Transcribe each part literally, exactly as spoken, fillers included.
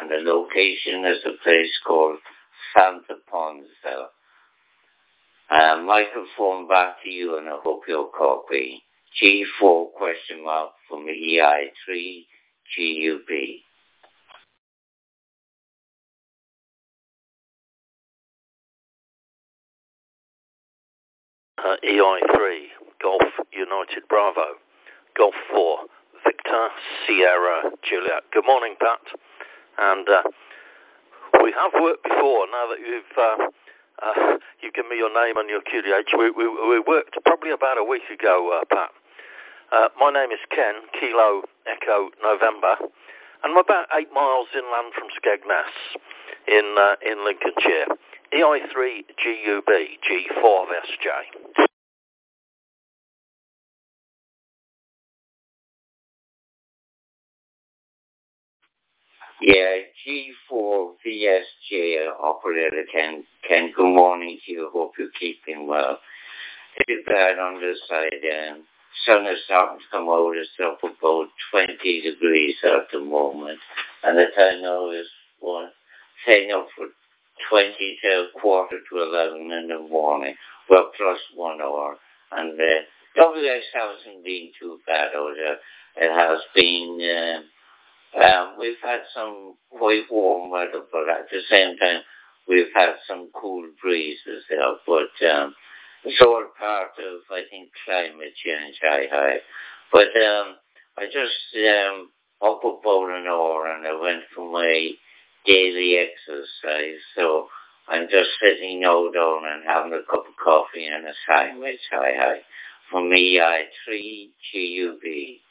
and the location is a place called Santa Ponsa. Uh, microphone back to you, and I hope you'll copy. G four question mark from E I three G U B. Uh, E I three, Golf United Bravo, Golf four, Victor Sierra Juliet. Good morning, Pat. And uh, we have worked before. Now that you've uh, uh, you've given me your name and your Q D H, we, we, we worked probably about a week ago, uh, Pat. Uh, my name is Ken, Kilo Echo November, and I'm about eight miles inland from Skegness in uh, in Lincolnshire. E I three G U B, G four S J. Yeah, G four V S J, operator Ken. Ken, good morning to you. Hope you're keeping well. Too bad on this side. Um, sun is starting to come out. It's up about twenty degrees at the moment. And the time now is one, staying up for twenty to quarter to eleven in the morning. Well, plus one hour. And uh, W S hasn't been too bad out there. It has been... Uh, Um, we've had some quite warm weather, but at the same time, we've had some cool breezes there. But um, it's all part of, I think, climate change, hi, hi. But um, I just um, up about an hour and I went for my daily exercise. So I'm just sitting now down and having a cup of coffee and a sandwich, hi, hi. From E I three G U B.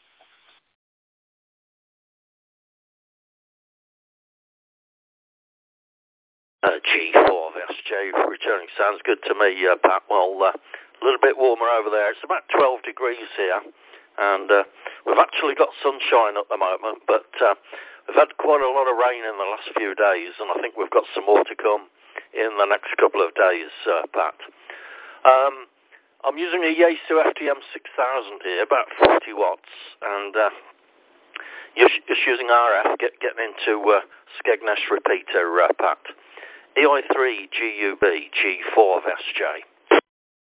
Uh, G four S J returning. Sounds good to me, uh, Pat. Well, uh, a little bit warmer over there. It's about twelve degrees here, and uh, we've actually got sunshine at the moment, but uh, we've had quite a lot of rain in the last few days, and I think we've got some more to come in the next couple of days, uh, Pat. Um, I'm using a Yaesu F T M six thousand here, about forty watts, and uh, just, just using R F, get, getting into uh, Skegness repeater, uh, Pat. E I three G U B, G four S J.